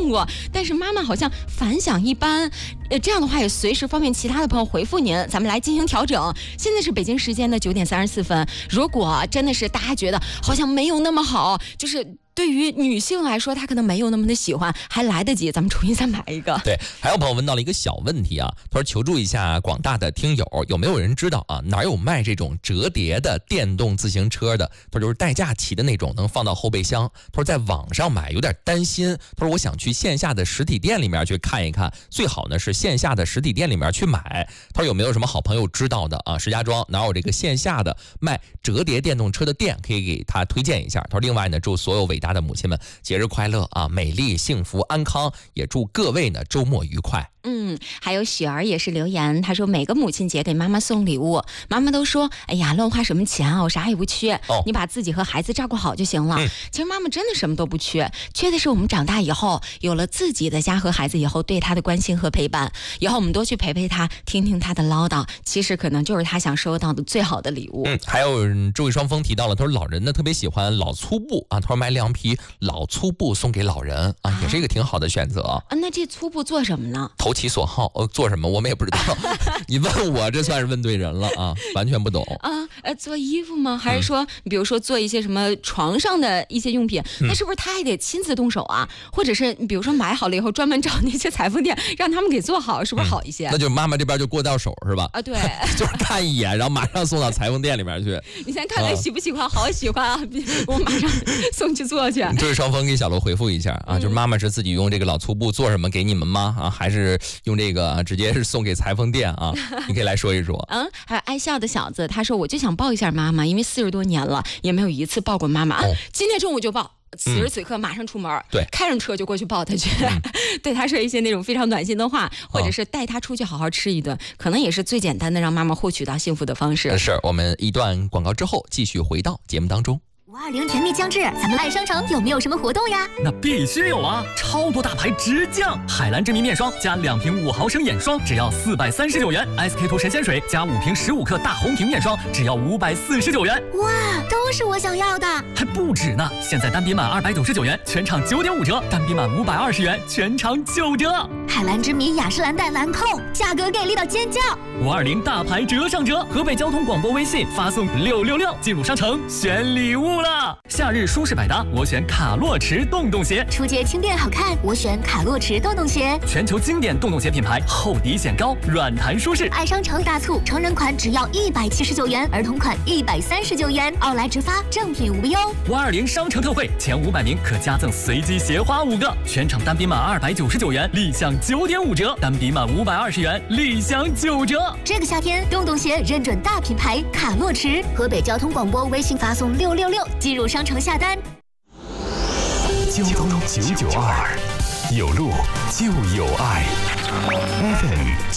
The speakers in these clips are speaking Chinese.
用过，但是妈妈好像反响一般。这样的话也随时方便其他的朋友回复您，咱们来进行调整。现在是北京时间的9点34分，如果真的是大家觉得好像没有那么好，就是对于女性来说，她可能没有那么的喜欢，还来得及，咱们重新再买一个。 对，还有朋友问到了一个小问题啊，他说求助一下广大的听友，有没有人知道啊哪有卖这种折叠的电动自行车的？他说就是代驾骑的那种，能放到后备箱。他说在网上买有点担心，他说我想去线下的实体店里面去看一看，最好呢是线下的实体店里面去买。他说有没有什么好朋友知道的啊？石家庄哪有这个线下的卖折叠电动车的店，可以给他推荐一下。他说另外呢，祝所有伟大的母亲们节日快乐啊，美丽幸福安康，也祝各位呢周末愉快。 还有雪儿也是留言，她说每个母亲节给妈妈送礼物，妈妈都说哎呀乱花什么钱啊，我啥也不缺，你把自己和孩子照顾好就行了。其实妈妈真的什么都不缺，缺的是我们长大以后有了自己的家和孩子以后对她的关心和陪伴，以后我们多去陪陪她，听听她的唠叨，其实可能就是她想收到的最好的礼物。 还有这位双峰提到了，他说老人呢特别喜欢老粗布啊，他说买2匹老粗布送给老人啊，也是一个挺好的选择。 那这粗布做什么呢？ 投其所好，做什么我们也不知道。你问我这算是问对人了啊，完全不懂做衣服吗？还是说比如说做一些什么床上的一些用品，那是不是他还得亲自动手啊？或者是比如说买好了以后专门找那些裁缝店让他们给做好，是不是好一些？ 那就妈妈这边就过到手是吧？ 对， 就是看一眼，然后马上送到裁缝店里面去。 你先看看喜不喜欢，好喜欢啊，我马上送去做去。 这位双峰给小罗回复一下啊，就是妈妈是自己用这个老粗布做什么给你们吗？啊，还是用这个直接是送给裁缝店啊？你可以来说一说。 还有爱笑的小子，他说我就想抱一下妈妈，因为40多年了也没有一次抱过妈妈今天中午就抱。此时此刻马上出门，对，开上车就过去抱他去，对他说一些那种非常暖心的话，或者是带他出去好好吃一顿，可能也是最简单的让妈妈获取到幸福的方式。 是我们一段广告之后继续回到节目当中。 520甜蜜将至，咱们爱商城有没有什么活动呀？ 那必须有啊！超多大牌直降，海蓝之谜面霜加2瓶5毫升眼霜，只要439元；SK two神仙水加5瓶15克大红瓶面霜，只要549元。 哇，都是我想要的！ 还不止呢！现在单笔满299元，全场9.5折；单笔满520元，全场9折。 海蓝之谜雅诗兰黛兰蔻，价格给力到尖叫 ！520大牌折上折，河北交通广播微信发送666进入商城选礼物了。夏日舒适百搭，我选卡洛驰洞洞鞋； 初阶轻便好看，我选卡洛驰洞洞鞋。 全球经典洞洞鞋品牌，厚底显高，软弹舒适。 爱商城大促，成人款只要179元，儿童款139元，奥莱直发，正品无忧。 520商城特惠，前500名可加赠随机鞋花5个，全场单笔满299元，立享9.5折；单笔满520元，立享9折。 这个夏天，洞洞鞋认准大品牌卡洛驰，河北交通广播微信发送666。进入商城下单。 交通992，有路就有爱。FM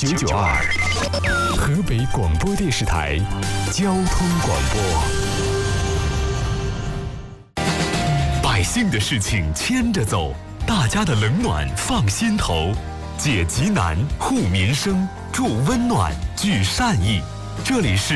992，河北广播电视台交通广播。百姓的事情牵着走，大家的冷暖放心头，解急难护民生，助温暖聚善意。这里是